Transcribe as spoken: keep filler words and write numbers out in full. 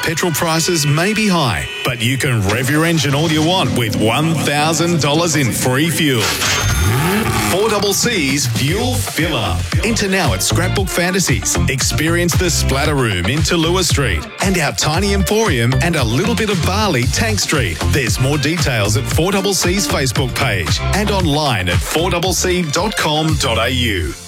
petrol prices may be high, but you can rev your engine all you want with one thousand dollars in free fuel. four C C's Fuel Filler. Enter now at Scrapbook Fantasies. Experience the Splatter Room in Tallulah Street and our tiny emporium and a little bit of barley Tank Street. There's more details at four C C's Facebook page and online at four c c dot com dot a u.